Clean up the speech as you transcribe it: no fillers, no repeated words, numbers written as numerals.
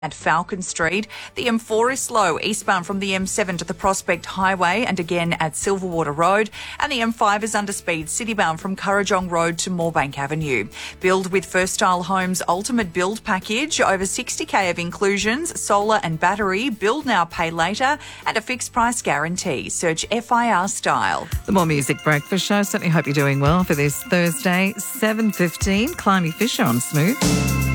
at Falcon Street. The M4 is slow eastbound from the M7 to the Prospect Highway and again at Silverwater Road. And the M5 is under speed citybound from Currajong Road to Moorebank Avenue. Build with First Style Homes Ultimate Build Package. Over 60k of inclusions, solar and battery, build now, pay later, and a fixed price guarantee. Search FIR Style. The More Music Breakfast Show. Certainly hope you're doing well for this Thursday, 7:15. Climby Fisher on Smooth.